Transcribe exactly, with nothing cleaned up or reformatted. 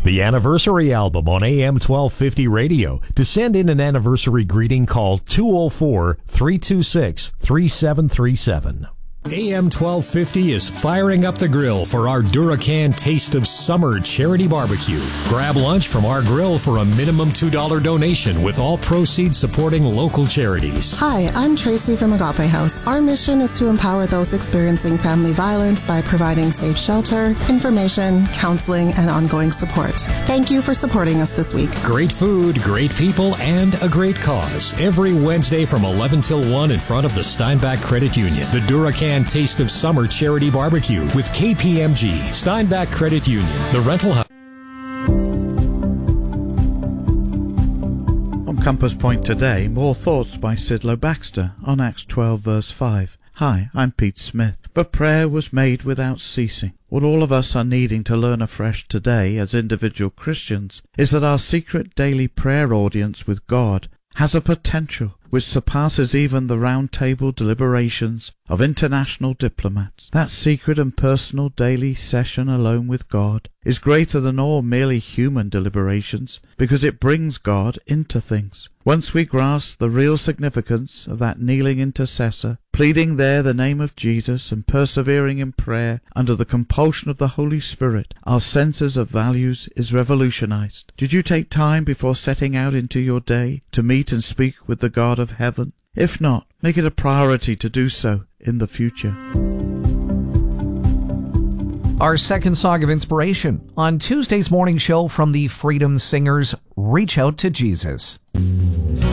The Anniversary Album on A M twelve fifty Radio. To send in an anniversary greeting, call two oh four, three two six, three seven three seven. A M twelve fifty is firing up the grill for our Duracan Taste of Summer charity barbecue. Grab lunch from our grill for a minimum two dollars donation, with all proceeds supporting local charities. Hi, I'm Tracy from Agape House. Our mission is to empower those experiencing family violence by providing safe shelter, information, counseling, and ongoing support. Thank you for supporting us this week. Great food, great people, and a great cause. Every Wednesday from eleven till one in front of the Steinbach Credit Union. The Duracan Taste of Summer charity barbecue with K P M G, Steinbach Credit Union, the rental house. On Compass Point today, more thoughts by Sidlow Baxter on Acts twelve verse five. Hi, I'm Pete Smith. But prayer was made without ceasing. What all of us are needing to learn afresh today as individual Christians is that our secret daily prayer audience with God has a potential which surpasses even the round-table deliberations of international diplomats. That secret and personal daily session alone with God is greater than all merely human deliberations, because it brings God into things. Once we grasp the real significance of that kneeling intercessor, pleading there the name of Jesus and persevering in prayer under the compulsion of the Holy Spirit, our senses of values is revolutionized. Did you take time before setting out into your day to meet and speak with the God of heaven? If not, make it a priority to do so in the future. Our second song of inspiration on Tuesday's morning show from the Freedom Singers, Reach Out to Jesus.